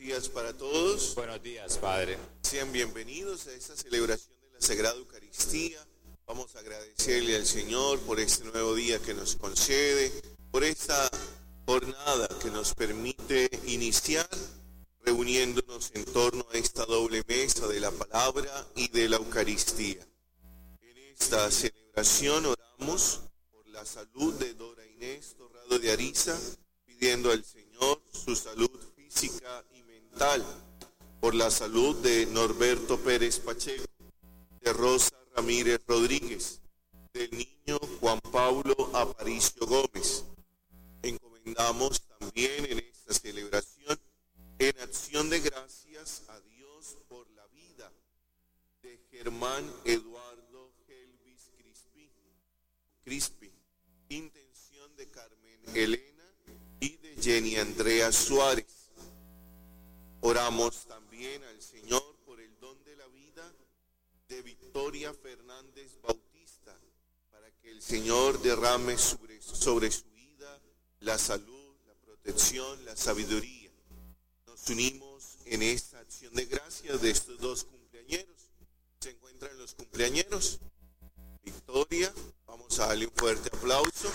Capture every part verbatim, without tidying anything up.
días para todos. Buenos días, Padre. Sean bienvenidos a esta celebración de la Sagrada Eucaristía. Vamos a agradecerle al Señor por este nuevo día que nos concede, por esta jornada que nos permite iniciar reuniéndonos en torno a esta doble mesa de la palabra y de la Eucaristía. En esta celebración oramos por la salud de Dora Inés Torrado de Ariza, pidiendo al Señor su salud física y mental, por la salud de Norberto Pérez Pacheco, de Rosa Ramírez Rodríguez, del niño Juan Pablo Aparicio Gómez. Encomendamos también en esta celebración, en acción de gracias a Dios por la vida de Germán Eduardo Helvis Crispi, Crispi, intención de Carmen Elena y de Jenny Andrea Suárez. Oramos también al Señor por el don de la vida de Victoria Fernández Bautista, para que el Señor derrame sobre, sobre su vida la salud, la protección, la sabiduría. Nos unimos en esta acción de gracias de estos dos cumpleañeros. ¿Se encuentran los cumpleañeros? Victoria, vamos a darle un fuerte aplauso.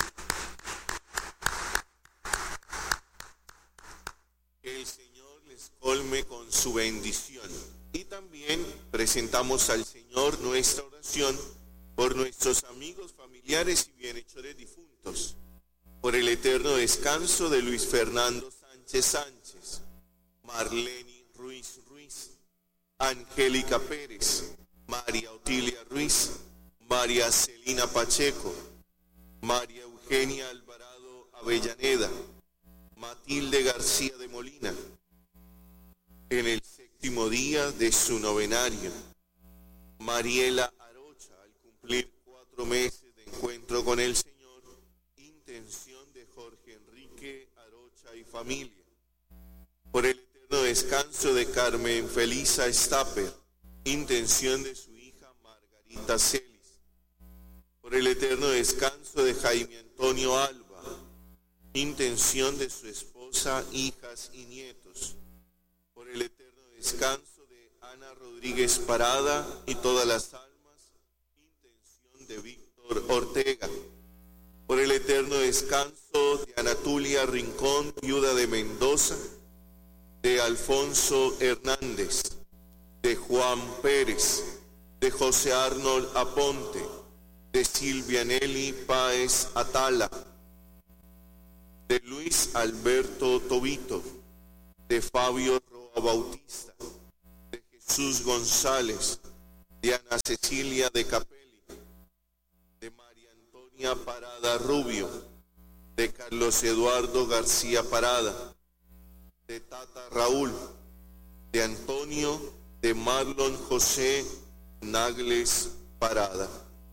Que el Señor les colme con su bendición. Y también presentamos al Señor nuestra oración por nuestros amigos, familiares y bienhechores difuntos, por el eterno descanso de Luis Fernando Sánchez Sánchez, Marlene Ruiz Ruiz, Angélica Pérez, María Otilia Ruiz, María Celina Pacheco, María Eugenia Alvarado Avellaneda, Matilde García de Molina, en el séptimo día de su novenario, Mariela Arocha, al cumplir cuatro meses de encuentro con el Señor, intención de Jorge Enrique Arocha y familia, por el eterno descanso de Carmen Felisa Stapper, intención de su hija Margarita Celis, por el eterno descanso de Jaime Antonio Alba, intención de su esposa, hijas y nietos, por el eterno descanso de Ana Rodríguez Parada y todas las almas, intención de Víctor Ortega, por el eterno descanso de Anatulia Rincón, viuda de Mendoza, de Alfonso Hernández, de Juan Pérez, de José Arnold Aponte, de Silvia Nelly Páez Atala, de Luis Alberto Tobito, de Fabio Roa Bautista, de Jesús González, de Ana Cecilia de Capelli, de María Antonia Parada Rubio, de Carlos Eduardo García Parada, de Tata Raúl, de Antonio, de Marlon José Nagles Parada.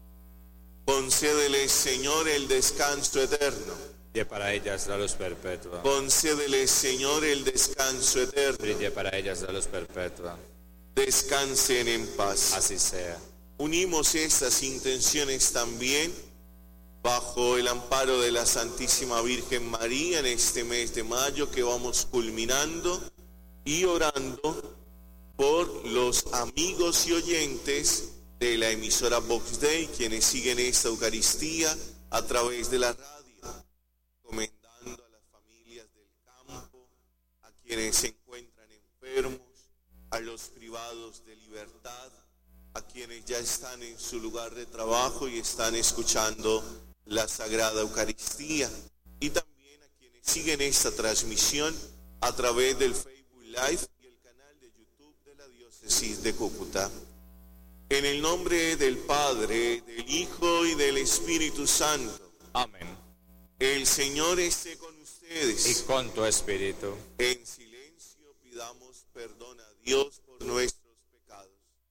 Concédele, Señor, el descanso eterno. Brille para ellas la luz perpetua. Concédele, Señor, el descanso eterno. Brille para ellas la luz perpetua. Descansen en paz. Así sea. Unimos estas intenciones también bajo el amparo de la Santísima Virgen María en este mes de mayo que vamos culminando, y orando por los amigos y oyentes de la emisora Vox Dei, quienes siguen esta Eucaristía a través de la radio, encomendando a las familias del campo, a quienes se encuentran enfermos, a los privados de libertad, a quienes ya están en su lugar de trabajo y están escuchando la Sagrada Eucaristía, y también a quienes siguen esta transmisión a través del Facebook Live y el canal de YouTube de la Diócesis de Cúcuta. En el nombre del Padre, del Hijo y del Espíritu Santo. Amén. El Señor esté con ustedes. Y con tu espíritu. En silencio pidamos perdón a Dios por nuestros pecados.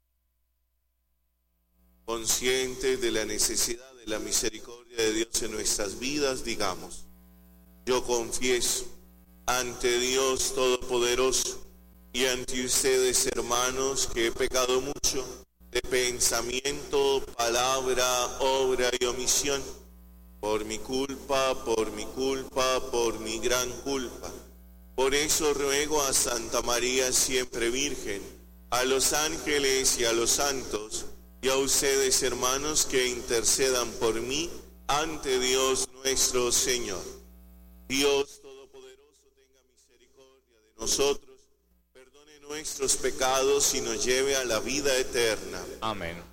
Conscientes de la necesidad de la misericordia de Dios en nuestras vidas, digamos: yo confieso ante Dios Todopoderoso y ante ustedes, hermanos, que he pecado mucho de pensamiento, palabra, obra y omisión, por mi culpa, por mi culpa, por mi gran culpa. Por eso ruego a Santa María siempre Virgen, a los ángeles y a los santos, y a ustedes, hermanos, que intercedan por mí ante Dios nuestro Señor. Dios Todopoderoso, tenga misericordia de nosotros, perdone nuestros pecados y nos lleve a la vida eterna. Amén.